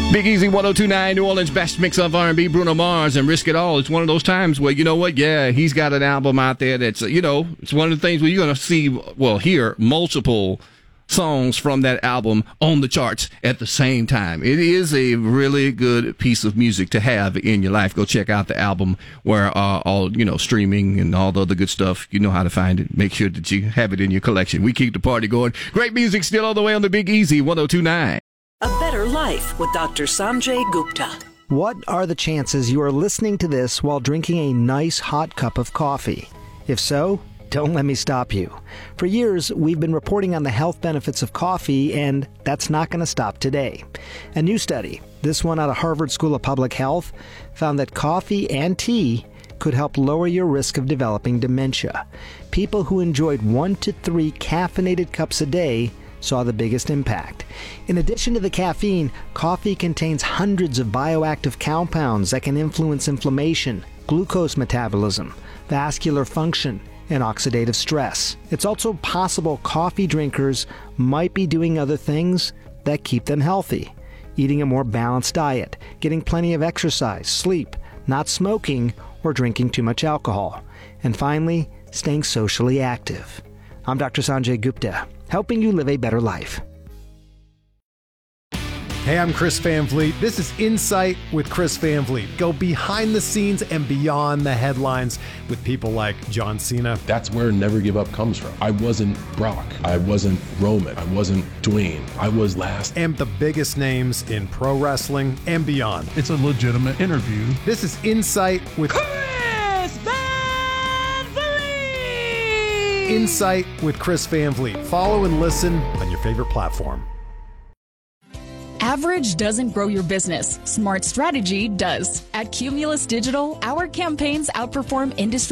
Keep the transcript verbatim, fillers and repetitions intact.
Big Easy one oh two point nine, New Orleans' best mix of R and B, Bruno Mars and Risk It All. It's one of those times where, you know what, yeah, he's got an album out there that's, you know, it's one of the things where you're going to see, well, hear multiple songs from that album on the charts at the same time. It is a really good piece of music to have in your life. Go check out the album where uh, all, you know, streaming and all the other good stuff, you know how to find it. Make sure that you have it in your collection. We keep the party going. Great music still all the way on the Big Easy one oh two point nine. A Better Life with Doctor Sanjay Gupta. What are the chances you are listening to this while drinking a nice hot cup of coffee? If so, don't let me stop you. For years, we've been reporting on the health benefits of coffee, and that's not going to stop today. A new study, this one out of Harvard School of Public Health, found that coffee and tea could help lower your risk of developing dementia. People who enjoyed one to three caffeinated cups a day saw the biggest impact. In addition to the caffeine, coffee contains hundreds of bioactive compounds that can influence inflammation, glucose metabolism, vascular function, and oxidative stress. It's also possible coffee drinkers might be doing other things that keep them healthy. Eating a more balanced diet, getting plenty of exercise, sleep, not smoking, or drinking too much alcohol. And finally, staying socially active. I'm Doctor Sanjay Gupta, helping you live a better life. Hey, I'm Chris Van Vliet. This is Insight with Chris Van Vliet. Go behind the scenes and beyond the headlines with people like John Cena. That's where Never Give Up comes from. I wasn't Brock. I wasn't Roman. I wasn't Dwayne. I was last. And the biggest names in pro wrestling and beyond. It's a legitimate interview. This is Insight with Chris Van Vliet. Insight with Chris Van Vliet. Follow and listen on your favorite platform. Average doesn't grow your business. Smart strategy does. At Cumulus Digital, our campaigns outperform industry